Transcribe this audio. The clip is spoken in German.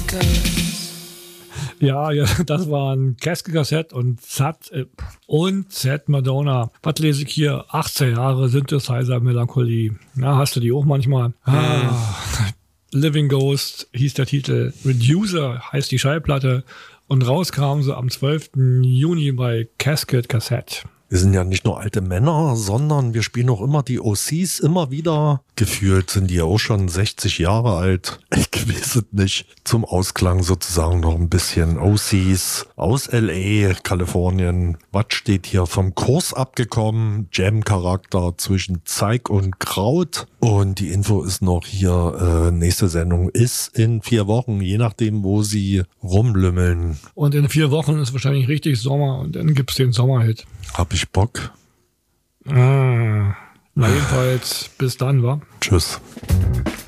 Ja, das waren Casket und Z Madonna. Was lese ich hier? 18 Jahre Synthesizer Melancholie. Na, hast du die auch manchmal? Living Ghost hieß der Titel. Reducer heißt die Schallplatte. Und raus kam sie am 12. Juni bei Casket Cassette. Wir sind ja nicht nur alte Männer, sondern wir spielen auch immer die OCs immer wieder. Gefühlt sind die ja auch schon 60 Jahre alt. Ich weiß es nicht. Zum Ausklang sozusagen noch ein bisschen OCs aus L.A., Kalifornien. Was steht hier vom Kurs abgekommen? Jam-Charakter zwischen Zeig und Kraut. Und die Info ist noch hier, nächste Sendung ist in 4 Wochen, je nachdem, wo sie rumlümmeln. Und in 4 Wochen ist wahrscheinlich richtig Sommer und dann gibt's den Sommerhit. Hab ich Bock? Na jedenfalls, bis dann, wa? Tschüss.